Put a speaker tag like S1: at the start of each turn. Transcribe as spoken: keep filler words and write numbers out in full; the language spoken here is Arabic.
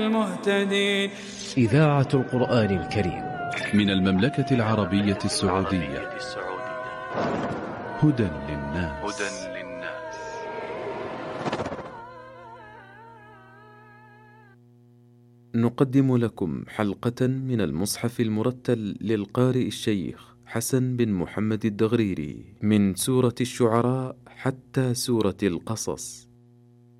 S1: المهتدين.
S2: إذاعة القرآن الكريم
S3: من المملكة العربية السعودية. هدى للناس.
S4: نقدم لكم حلقة من المصحف المرتل للقارئ الشيخ حسن بن محمد الدغريري من سورة الشعراء حتى سورة القصص.